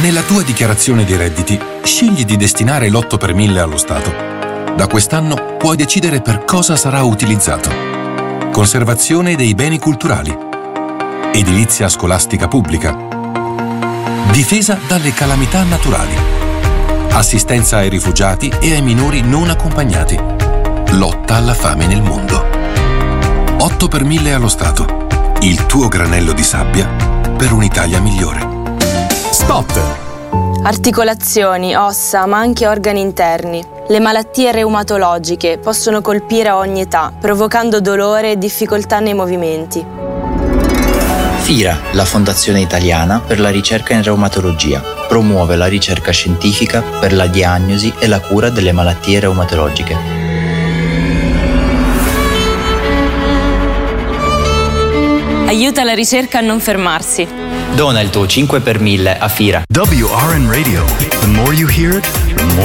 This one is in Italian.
Nella tua dichiarazione di redditi, scegli di destinare l'8 per 1000 allo Stato. Da quest'anno puoi decidere per cosa sarà utilizzato. Conservazione dei beni culturali, edilizia scolastica pubblica, difesa dalle calamità naturali, assistenza ai rifugiati e ai minori non accompagnati, lotta alla fame nel mondo. 8 per 1000 allo Stato, il tuo granello di sabbia per un'Italia migliore. Spot! Articolazioni, ossa, ma anche organi interni. Le malattie reumatologiche possono colpire a ogni età, provocando dolore e difficoltà nei movimenti. FIRA, la Fondazione Italiana per la Ricerca in Reumatologia, promuove la ricerca scientifica per la diagnosi e la cura delle malattie reumatologiche. Aiuta la ricerca a non fermarsi. Dona il tuo 5 per 1000 a FIRA. WRN Radio. The more you hear it, the more